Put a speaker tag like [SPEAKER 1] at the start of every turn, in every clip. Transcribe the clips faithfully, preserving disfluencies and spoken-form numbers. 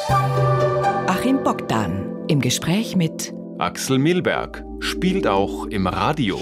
[SPEAKER 1] Achim Bogdan im Gespräch mit
[SPEAKER 2] Axel Milberg spielt auch im Radio.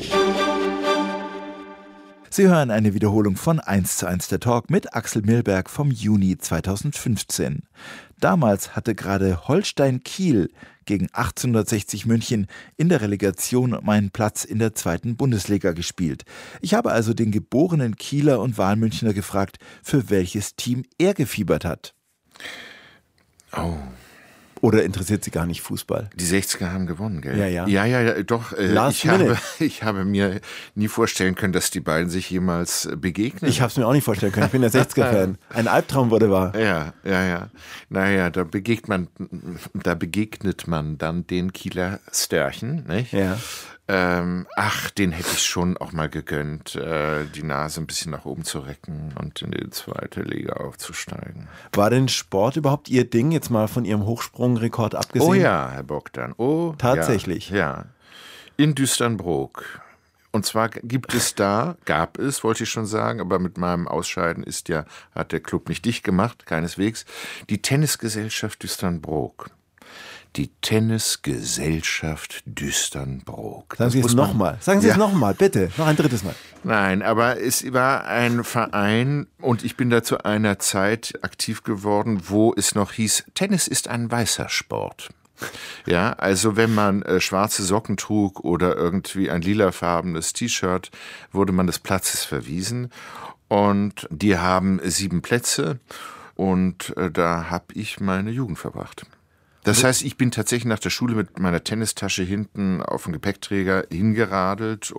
[SPEAKER 3] Sie hören eine Wiederholung von eins zu eins der Talk mit Axel Milberg vom Juni zweitausendfünfzehn. Damals hatte gerade Holstein Kiel gegen achtzehnhundertsechzig München in der Relegation um einen Platz in der zweiten Bundesliga gespielt. Ich habe also den geborenen Kieler und Wahlmünchner gefragt, für welches Team er gefiebert hat.
[SPEAKER 4] Oh.
[SPEAKER 3] Oder interessiert Sie gar nicht Fußball?
[SPEAKER 4] Die sechziger haben gewonnen, gell?
[SPEAKER 3] Ja, ja.
[SPEAKER 4] Ja, ja, ja doch. Äh,
[SPEAKER 3] Last
[SPEAKER 4] ich,
[SPEAKER 3] minute.
[SPEAKER 4] habe, ich habe mir nie vorstellen können, dass die beiden sich jemals äh, begegnen.
[SPEAKER 3] Ich habe es mir auch nicht vorstellen können. Ich bin der sechziger-Fan. Ein Albtraum wurde wahr.
[SPEAKER 4] Ja, ja, ja. Naja, da begegnet man, da begegnet man dann den Kieler Störchen, nicht?
[SPEAKER 3] Ja.
[SPEAKER 4] Ähm, ach, den hätte ich schon auch mal gegönnt, äh, die Nase ein bisschen nach oben zu recken und in die zweite Liga aufzusteigen.
[SPEAKER 3] War denn Sport überhaupt Ihr Ding, jetzt mal von Ihrem Hochsprungrekord abgesehen?
[SPEAKER 4] Oh ja, Herr Bogdan, oh
[SPEAKER 3] Tatsächlich?
[SPEAKER 4] Ja, ja. In Düsternbrook. Und zwar gibt es da, gab es, wollte ich schon sagen, aber mit meinem Ausscheiden ist ja, hat der Club nicht dicht gemacht, keineswegs, die Tennisgesellschaft Düsternbrook. Die Tennisgesellschaft Düsternbrook.
[SPEAKER 3] Sagen Sie es nochmal. Sagen Sie
[SPEAKER 4] ja.
[SPEAKER 3] es nochmal, bitte. Noch ein drittes Mal.
[SPEAKER 4] Nein, aber es war ein Verein und ich bin da zu einer Zeit aktiv geworden, wo es noch hieß, Tennis ist ein weißer Sport. Ja, also wenn man äh, schwarze Socken trug oder irgendwie ein lilafarbenes T-Shirt, wurde man des Platzes verwiesen. Und die haben sieben Plätze und äh, da habe ich meine Jugend verbracht. Das heißt, ich bin tatsächlich nach der Schule mit meiner Tennistasche hinten auf dem Gepäckträger hingeradelt